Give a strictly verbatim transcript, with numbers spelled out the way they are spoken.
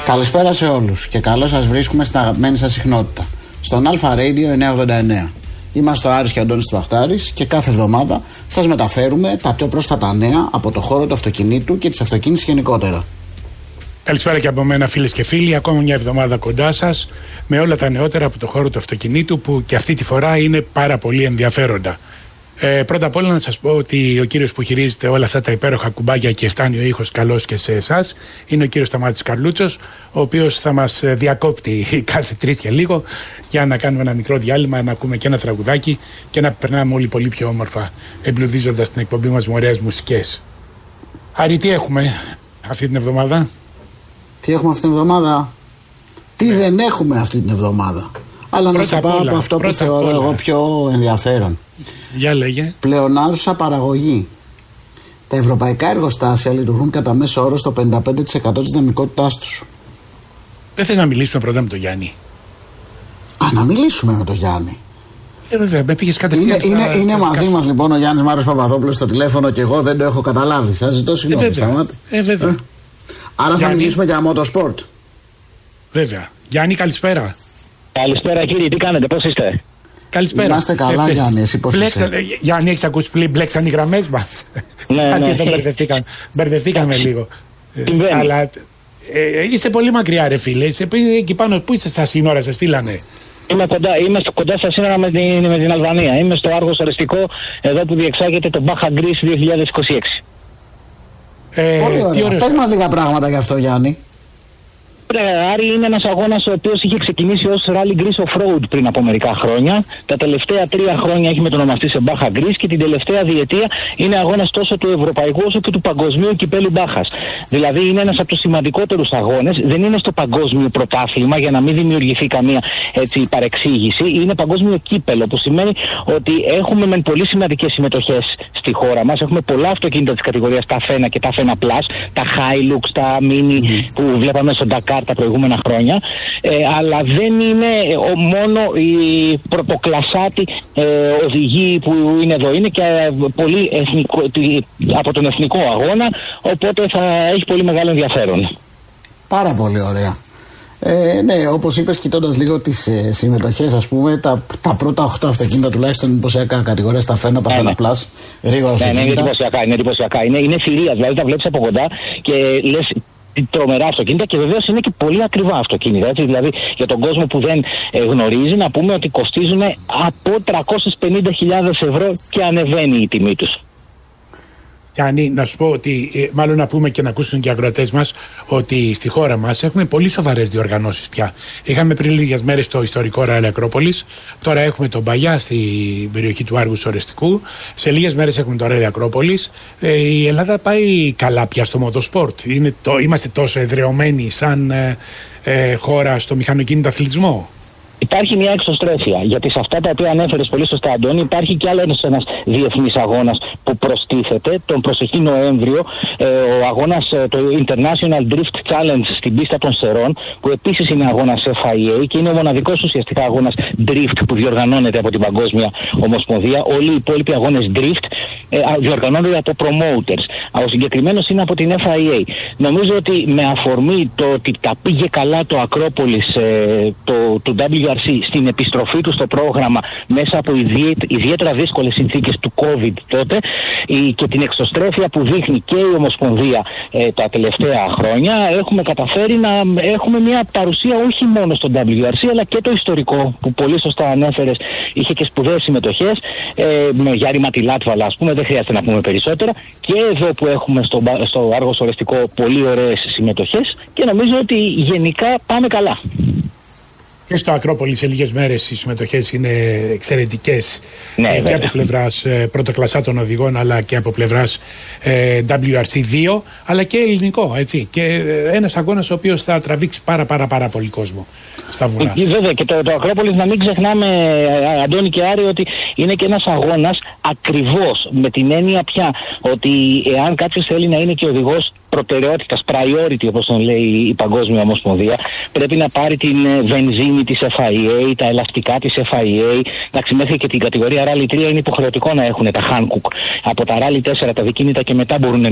Καλησπέρα σε όλους και καλώς σας βρίσκουμε στην αγαπημένη σας συχνότητα. Στον Αλφα Radio εννιακόσια ογδόντα εννέα. Είμαστε ο Άρης και ο Αντώνης Τουαχτάρης και κάθε εβδομάδα σας μεταφέρουμε τα πιο πρόσφατα νέα από το χώρο του αυτοκινήτου και της αυτοκίνησης γενικότερα. Καλησπέρα και από μένα, φίλες και φίλοι. Ακόμα μια εβδομάδα κοντά σας με όλα τα νεότερα από το χώρο του αυτοκινήτου που και αυτή τη φορά είναι πάρα πολύ ενδιαφέροντα. Ε, πρώτα απ' όλα να σας πω ότι ο κύριος που χειρίζεται όλα αυτά τα υπέροχα κουμπάκια και φτάνει ο ήχος καλός και σε εσάς είναι ο κύριος Σταμάτης Καρλούτσος, ο οποίος θα μας διακόπτει κάθε τρεις και λίγο για να κάνουμε ένα μικρό διάλειμμα, να ακούμε και ένα τραγουδάκι και να περνάμε όλοι πολύ πιο όμορφα, εμπλουτίζοντας την εκπομπή μας με ωραίες μουσικές. Άρη, τι έχουμε αυτή την εβδομάδα? Τι έχουμε αυτή την εβδομάδα? Τι ναι. δεν έχουμε αυτή την εβδομάδα? Αλλά πρώτα να σε πάω από αυτό που θεωρώ εγώ πιο ενδιαφέρον. Για λέγε. Πλεονάζουσα παραγωγή. Τα ευρωπαϊκά εργοστάσια λειτουργούν κατά μέσο όρο στο πενήντα πέντε τοις εκατό της δυναμικότητάς τους. Δεν θες να μιλήσουμε πρώτα με τον Γιάννη? Α, να μιλήσουμε με τον Γιάννη. Ε, βέβαια, με πήγες κατευθείαν. Είναι, στα, είναι, στα, είναι στα, μαζί στα... μας λοιπόν ο Γιάννης Μάριος Παπαδόπουλος στο τηλέφωνο και εγώ δεν το έχω καταλάβει. Σας ζητώ συγγνώμη. Ε, βέβαια. Ε, βέβαια. Ε. Άρα Γιάννη. Θα μιλήσουμε για motorsport. Βέβαια. Γιάννη, καλησπέρα. Καλησπέρα κύριε, τι κάνετε, πώς είστε? Καλησπέρα. Είμαστε καλά, ε, Γιάννη, εσύ πώς μπλέξα, είσαι? Γιάννη, έχεις ακούσει πλή, μπλέξαν οι γραμμές μας? Ναι, Κάτι ναι. εδώ μπερδευτήκαν. Μπερδευτήκαμε λίγο. Ε, αλλά ε, είσαι πολύ μακριά, ρε φίλε. Είσαι εκεί πάνω, πού είσαι στα σύνορα, σε στείλανε? Είμαι κοντά, είμαι κοντά στα σύνορα με την, με την Αλβανία. Είμαι στο Άργος Οριστικό, εδώ που διεξάγεται το Baja Greece δύο χιλιάδες είκοσι έξι. Ε, πολύ ωραία. Πες μας λίγα πράγματα γι' αυτό, Γιάννη. Άρη, είναι ένας αγώνας ο οποίος είχε ξεκινήσει ως Rally Greece Off-Road πριν από μερικά χρόνια. Τα τελευταία τρία χρόνια έχει μετονομαστεί σε Baja Greece και την τελευταία διετία είναι αγώνας τόσο του ευρωπαϊκού όσο και του παγκοσμίου κυπέλου Μπάχας. Δηλαδή είναι ένας από τους σημαντικότερους αγώνες. Δεν είναι στο παγκόσμιο πρωτάθλημα για να μην δημιουργηθεί καμία έτσι, παρεξήγηση. Είναι παγκόσμιο κύπελο που σημαίνει ότι έχουμε με πολύ σημαντικές συμμετοχές στη χώρα μας. Έχουμε πολλά αυτοκίνητα της κατηγορίας τα F ένα και τα F ένα Plus, τα Hilux, τα Mini mm. που βλέπαμε στο Dakar τα προηγούμενα χρόνια, ε, αλλά δεν είναι ο, μόνο οι πρωτοκλασσάτοι ε, οδηγοί που είναι εδώ, είναι και ε, πολύ εθνικό, από τον εθνικό αγώνα, οπότε θα έχει πολύ μεγάλο ενδιαφέρον. Πάρα πολύ ωραία. Ε, ναι, όπως είπες, κοιτώντας λίγο τις ε, συμμετοχές, ας πούμε, τα, τα πρώτα οχτώ αυτοκίνητα τουλάχιστον εντυπωσιακά κατηγορία, τα F ένα, τα F ένα Plus, γρήγορα αυτοκίνητα. Ναι, ναι, είναι εντυπωσιακά, είναι εντυπωσιακά. Είναι, είναι θηρία, δηλαδή τα βλέπεις από κοντά και λες τρομερά αυτοκίνητα και βεβαίως είναι και πολύ ακριβά αυτοκίνητα. Έτσι, δηλαδή για τον κόσμο που δεν ε, γνωρίζει, να πούμε ότι κοστίζουν από τριακόσιες πενήντα χιλιάδες ευρώ και ανεβαίνει η τιμή τους. Γιάννη, να σου πω ότι, ε, μάλλον να πούμε και να ακούσουν και οι ακροατές μας, ότι στη χώρα μας έχουμε πολύ σοβαρές διοργανώσεις πια. Είχαμε πριν λίγες μέρες το ιστορικό Ράλι Ακρόπολης, τώρα έχουμε τον Μπαγιά στην περιοχή του Άργους Ορεστικού, σε λίγες μέρες έχουμε το Ράλι Ακρόπολης. Ε, η Ελλάδα πάει καλά πια στο μοτοσπορτ. Είναι το, είμαστε τόσο εδραιωμένοι σαν ε, ε, χώρα στο μηχανοκίνητο αθλητισμό. Υπάρχει μια εξωστρέφεια, γιατί σε αυτά τα οποία ανέφερες πολύ σωστά, Αντώνη, υπάρχει κι άλλο ένας διεθνής αγώνας που προστίθεται τον προσεχή Νοέμβριο, ε, ο αγώνας, το International Drift Challenge στην πίστα των Σερών, που επίσης είναι αγώνας F I A και είναι ο μοναδικός ουσιαστικά αγώνας drift που διοργανώνεται από την Παγκόσμια Ομοσπονδία. Όλοι οι υπόλοιποι αγώνες drift ε, διοργανώνονται από promoters. Ο συγκεκριμένος είναι από την F I A. Νομίζω ότι με αφορμή το ότι τα πήγε καλά το Ακρόπολης, ε, το, το W R C στην επιστροφή του στο πρόγραμμα μέσα από ιδιαίτερα δύσκολες συνθήκες του COVID τότε και την εξωστρέφεια που δείχνει και η Ομοσπονδία ε, τα τελευταία χρόνια, έχουμε καταφέρει να έχουμε μια παρουσία όχι μόνο στο W R C αλλά και το ιστορικό που πολύ σωστά ανέφερες, είχε και σπουδαίες συμμετοχές ε, με Γιάρη Ματιλάτβαλα, ας πούμε, δεν χρειάζεται να πούμε περισσότερα, και εδώ που έχουμε στο, στο Άργος Ορεστικό πολύ ωραίες συμμετοχές και νομίζω ότι γενικά πάμε καλά. Και στο Ακρόπολη σε λίγες μέρες οι συμμετοχές είναι εξαιρετικές, ναι, ε, και από πλευράς ε, πρωτοκλασσάτων οδηγών αλλά και από πλευράς ε, W R C δύο αλλά και ελληνικό, έτσι, και ε, ένας αγώνας ο οποίος θα τραβήξει πάρα πάρα πάρα πολύ κόσμο στα βουνά. Ε, βέβαια, και το, το Ακρόπολης να μην ξεχνάμε, Αντώνη και Άρη, ότι είναι και ένας αγώνας ακριβώς με την έννοια πια ότι εάν κάποιος θέλει να είναι και οδηγός προτεραιότητας, priority όπως τον λέει η Παγκόσμια Ομοσπονδία, πρέπει να πάρει την βενζίνη της F I A, τα ελαστικά της F I A. Εντάξει, μέχρι και την κατηγορία Rally τρία είναι υποχρεωτικό να έχουν τα Hankook. Από τα Rally τέσσερα τα δικίνητα και μετά μπορούν